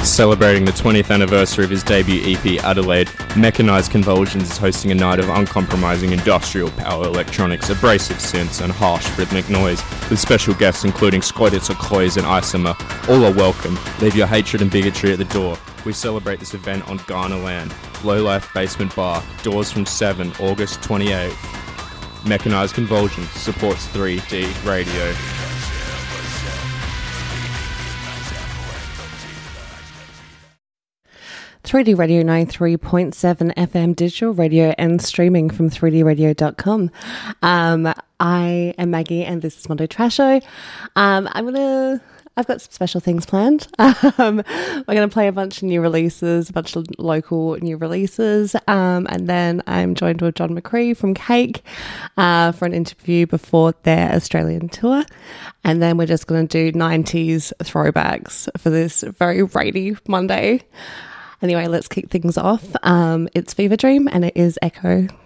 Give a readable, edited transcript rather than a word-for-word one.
Celebrating the 20th anniversary of his debut EP, Adelaide, Mechanized Convulsions is hosting a night of uncompromising industrial power electronics, abrasive synths and harsh rhythmic noise, with special guests including Skleuditzer Klois and Isomer. All are welcome. Leave your hatred and bigotry at the door. We celebrate this event on Ghana land. Low Life Basement Bar, doors from 7, August 28th. Mechanized Convulsions supports 3D Radio. 3D Radio 93.7 FM digital radio and streaming from 3dradio.com. I am Maggie and this is Mondo Trash Show. I've got some special things planned. We're going to play a bunch of new releases, a bunch of local new releases, and then I'm joined with John McCree from Cake for an interview before their Australian tour. And then we're just going to do 90s throwbacks for this very rainy Monday. Anyway, let's kick things off. It's Fever Dream and it is Echo.